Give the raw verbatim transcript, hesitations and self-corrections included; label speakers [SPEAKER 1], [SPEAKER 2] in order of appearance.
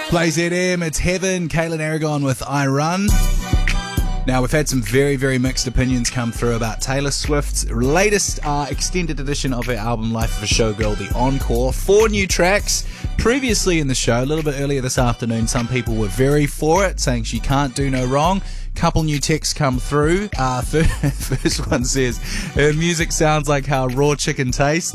[SPEAKER 1] Play Z M, it's Heaven, Caitlin Aragon with I Run. Now, we've had some very, very mixed opinions come through about Taylor Swift's latest uh, extended edition of her album Life of a Showgirl, The Encore. Four new tracks. Previously in the show, a little bit earlier this afternoon, some people were very for it, saying she can't do no wrong. Couple new texts come through. Uh, first one says, her music sounds like how raw chicken tastes.